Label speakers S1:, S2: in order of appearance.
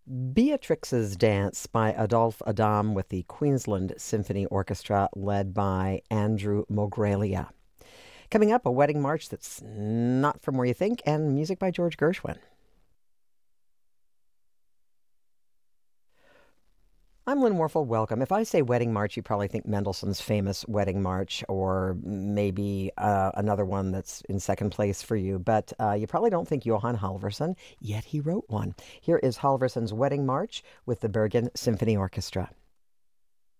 S1: Beatrix's Dance by Adolphe Adam with the Queensland Symphony Orchestra led by Andrew Mogrelia. Coming up, a wedding march that's not from where you think, and music by George Gershwin. I'm Lynn Warfel. Welcome. If I say wedding march, you probably think Mendelssohn's famous wedding march, or maybe another one that's in second place for you. But you probably don't think Johann Halvorson, yet he wrote one. Here is Halvorson's Wedding March with the Bergen Symphony Orchestra.